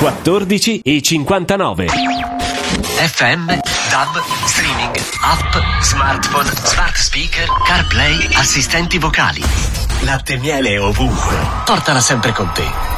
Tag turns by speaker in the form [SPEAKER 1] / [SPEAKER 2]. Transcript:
[SPEAKER 1] 14 e 59.
[SPEAKER 2] FM, DAB, streaming, app, smartphone, smart speaker, CarPlay, assistenti vocali. Latte e miele ovunque. Portala sempre con te.